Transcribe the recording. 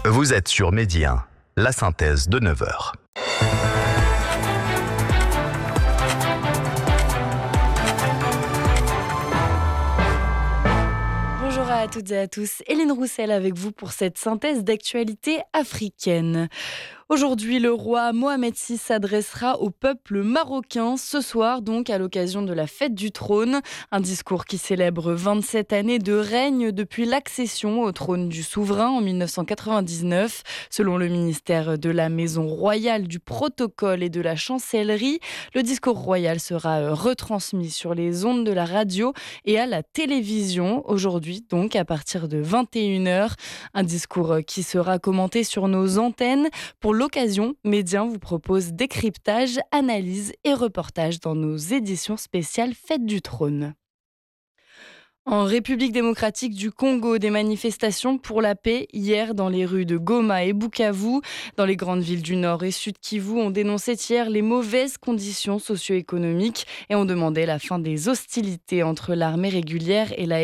Vous êtes sur Midi 1, la synthèse de 9 heures. Bonjour à toutes et à tous, Hélène Roussel avec vous pour cette synthèse d'actualité africaine. Aujourd'hui, le roi Mohamed VI s'adressera au peuple marocain ce soir, donc à l'occasion de la fête du trône. Un discours qui célèbre 27 années de règne depuis l'accession au trône du souverain en 1999. Selon le ministère de la Maison royale, du protocole et de la chancellerie, le discours royal sera retransmis sur les ondes de la radio et à la télévision aujourd'hui, donc à partir de 21h. Un discours qui sera commenté sur nos antennes. Pour l'occasion, Média vous propose décryptage, analyse et reportage dans nos éditions spéciales Fête du Trône. En République démocratique du Congo, des manifestations pour la paix hier dans les rues de Goma et Bukavu. Dans les grandes villes du Nord et Sud Kivu, on dénonçait hier les mauvaises conditions socio-économiques et on demandait la fin des hostilités entre l'armée régulière et la